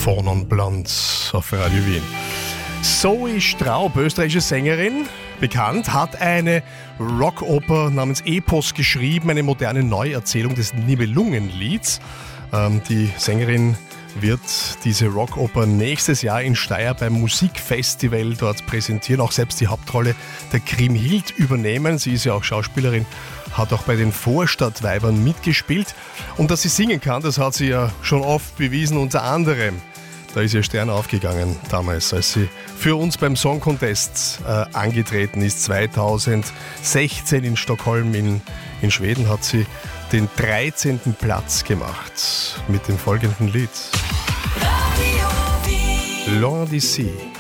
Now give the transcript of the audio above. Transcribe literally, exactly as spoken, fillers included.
Phonon Blonde auf Radio Wien. Zoe Straub, österreichische Sängerin, bekannt, hat eine Rockoper namens Epos geschrieben, eine moderne Neuerzählung des Nibelungenlieds. Ähm, die Sängerin wird diese Rockoper nächstes Jahr in Steyr beim Musikfestival dort präsentieren, auch selbst die Hauptrolle der Kriemhild übernehmen. Sie ist ja auch Schauspielerin, hat auch bei den Vorstadtweibern mitgespielt. Und dass sie singen kann, das hat sie ja schon oft bewiesen, unter anderem. Da ist ihr Stern aufgegangen damals, als sie für uns beim Song Contest äh, angetreten ist. zweitausendsechzehn in Stockholm in, in Schweden hat sie den dreizehnten Platz gemacht mit dem folgenden Lied. Loin d'ici.